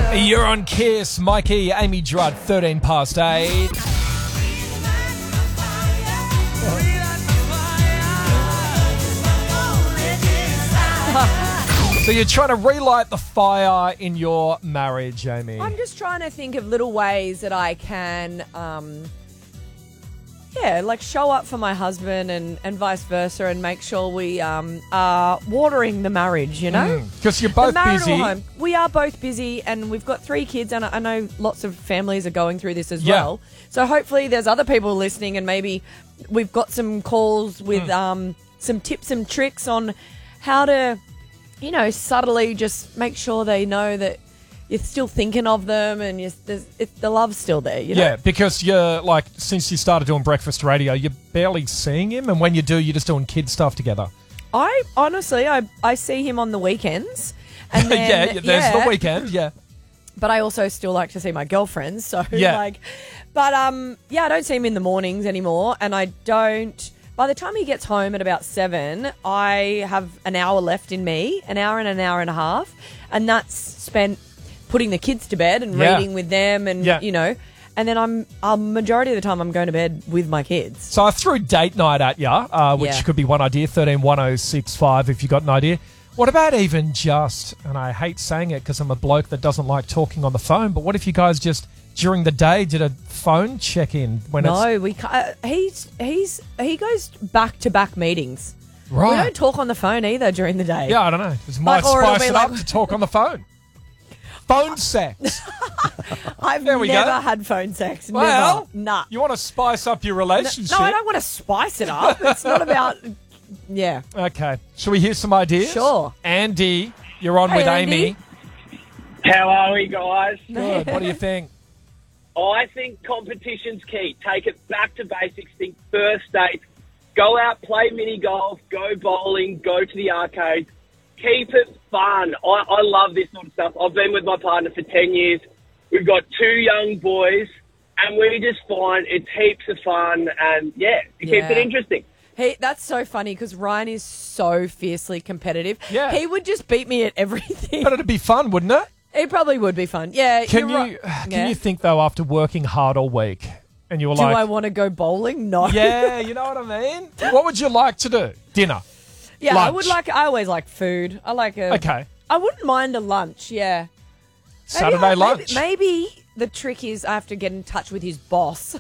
You're on Kiss. Mikey, Amy Drudd, 13 past 8. So you're trying to relight the fire in your marriage, Amy. I'm just trying to think of little ways that I can, show up for my husband and vice versa and make sure we are watering the marriage, you know? Because you're both the marital busy. Home. We are both busy and we've got 3 kids and I know lots of families are going through this as well. So hopefully there's other people listening and maybe we've got some calls with some tips and tricks on how to, subtly just make sure they know that you're still thinking of them and the love's still there, you know? Yeah, because you're since you started doing breakfast radio, you're barely seeing him, and when you do, you're just doing kid stuff together. I honestly see him on the weekends. And then, there's the weekend, yeah. But I also still like to see my girlfriends, so Yeah. I don't see him in the mornings anymore, and I don't. By the time he gets home at about 7, I have an hour left in me, an hour and a half, and that's spent putting the kids to bed and reading with them and, and then majority of the time I'm going to bed with my kids. So I threw date night at you, which could be one idea, 131065 if you got an idea. What about even just, and I hate saying it because I'm a bloke that doesn't like talking on the phone, but what if you guys just during the day did a phone check-in? We can't. He goes back-to-back meetings. Right. We don't talk on the phone either during the day. Yeah, I don't know. It might spice it up to talk on the phone. Phone sex. I've never had phone sex. Well, never. Nah. You want to spice up your relationship? No, I don't want to spice it up. It's not about... Yeah. Okay. Shall we hear some ideas? Sure. Andy, you're on with Andy. Amy. How are we, guys? Good. What do you think? I think competition's key. Take it back to basics. Think first date. Go out, play mini golf, go bowling, go to the arcade. Keep it fun. I love this sort of stuff. I've been with my partner for 10 years. We've got 2 young boys, and we just find it's heaps of fun, and it keeps it interesting. That's so funny because Ryan is so fiercely competitive. Yeah. He would just beat me at everything. But it'd be fun, wouldn't it? It probably would be fun. Yeah. Can right. you think, though, after working hard all week, and you were Do I want to go bowling? No. Yeah, you know what I mean? What would you like to do? Dinner? Yeah, lunch? I always like food. I like Okay. I wouldn't mind a lunch, yeah. Saturday lunch? Maybe the trick is I have to get in touch with his boss.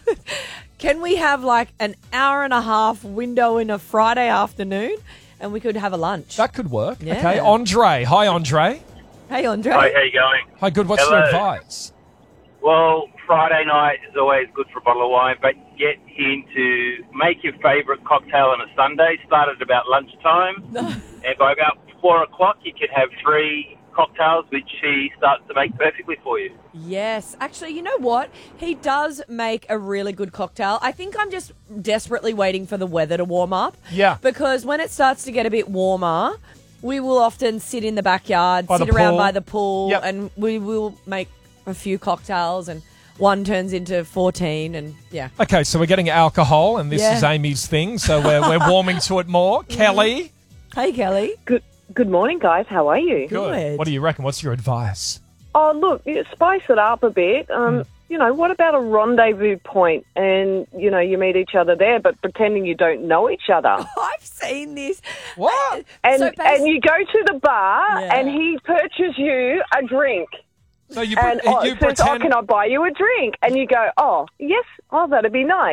Can we have an hour and a half window in a Friday afternoon and we could have a lunch? That could work. Yeah. Okay, Andre. Hi, Andre. Hey, Andre. Hi, how you going? Hi, good. What's your advice? Well, Friday night is always good for a bottle of wine, but get him to make your favourite cocktail on a Sunday. Start at about lunchtime, and by about 4 o'clock you can have 3 cocktails, which he starts to make perfectly for you. Yes. Actually, you know what? He does make a really good cocktail. I think I'm just desperately waiting for the weather to warm up. Yeah. Because when it starts to get a bit warmer, we will often sit in the backyard, sit around by the pool, and we will make a few cocktails, and one turns into 14, and Okay, so we're getting alcohol, and this is Amy's thing, so we're warming to it more. Kelly? Hey, Kelly. Good morning, guys. How are you? Good. What do you reckon? What's your advice? Oh, look, spice it up a bit. What about a rendezvous point and, you meet each other there, but pretending you don't know each other? I've seen this. What? And you go to the bar and he purchases you a drink. So you says, pretend... can I buy you a drink? And you go, oh, yes, that'd be nice.